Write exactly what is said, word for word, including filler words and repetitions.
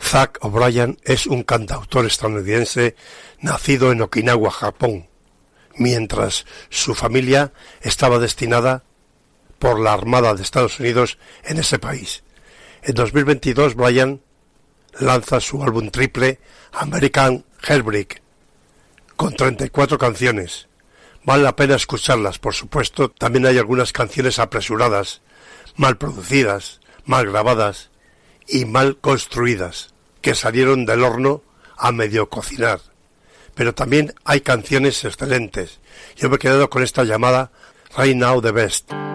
Zach O'Brien es un cantautor estadounidense nacido en Okinawa, Japón, mientras su familia estaba destinada por la Armada de Estados Unidos en ese país. En dos mil veintidós, Bryan lanza su álbum triple American Heartbreak, con treinta y cuatro canciones. Vale la pena escucharlas, por supuesto. También hay algunas canciones apresuradas, mal producidas, mal grabadas y mal construidas, que salieron del horno a medio cocinar. Pero también hay canciones excelentes. Yo me he quedado con esta llamada Right Now the Best.